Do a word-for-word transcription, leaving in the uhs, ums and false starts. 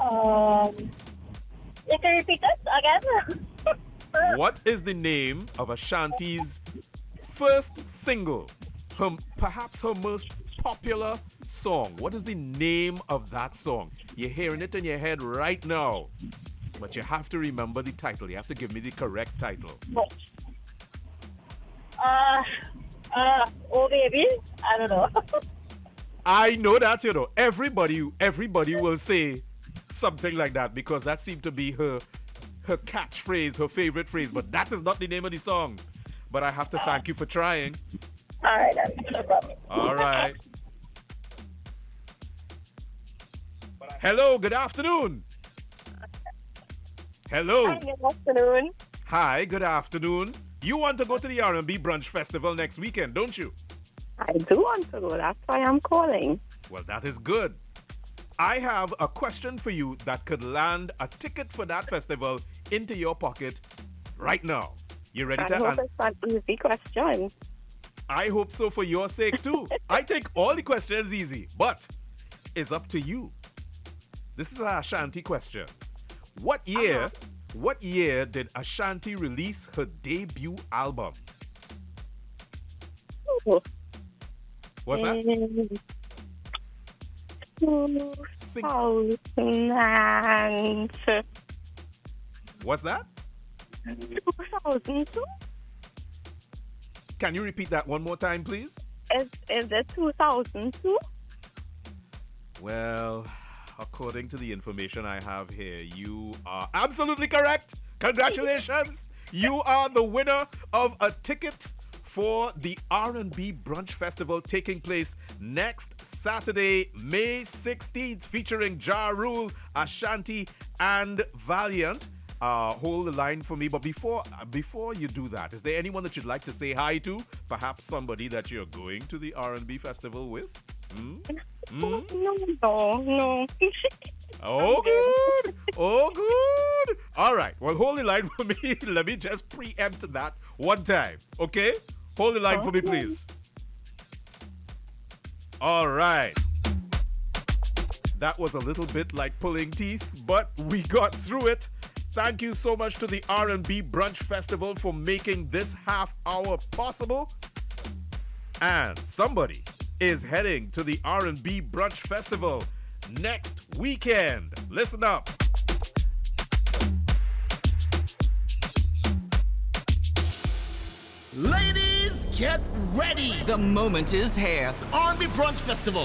Um, you can repeat it again? What is the name of Ashanti's first single? Her, perhaps her most popular song. What is the name of that song? You're hearing it in your head right now. But you have to remember the title. You have to give me the correct title. Uh, uh, oh baby, I don't know. I know that, you know. Everybody, everybody will say something like that because that seemed to be her her catchphrase, her favorite phrase. But that is not the name of the song. But I have to thank you for trying. All right, then. No problem. All right. Hello, good afternoon. Hello. Hi, good afternoon. Hi, good afternoon. You want to go to the R and B Brunch Festival next weekend, don't you? I do want to go. That's why I'm calling. Well, that is good. I have a question for you that could land a ticket for that festival into your pocket right now. You ready I to hope answer? it's an easy question. I hope so for your sake too. I take all the questions easy, but it's up to you. This is a Ashanti question. What year, Uh-huh. what year did Ashanti release her debut album? Ooh. What's that? two thousand What's that? two thousand two? Can you repeat that one more time, please? Is, is it two thousand two? Well, according to the information I have here, you are absolutely correct. Congratulations. You are the winner of a ticket for the R and B Brunch Festival taking place next Saturday, May sixteenth, featuring Ja Rule, Ashanti, and Valiant. Uh, hold the line for me. But before uh, before you do that, is there anyone that you'd like to say hi to? Perhaps somebody that you're going to the R and B festival with? Hmm? Hmm? No, no, no. Oh, good. Oh, good. All right. Well, hold the line for me. Let me just preempt that one time. Okay? Hold the line for me, please. All right. That was a little bit like pulling teeth, but we got through it. Thank you so much to the R and B Brunch Festival for making this half hour possible. And somebody is heading to the R and B Brunch Festival next weekend. Listen up. Ladies, get ready. The moment is here. R and B Brunch Festival,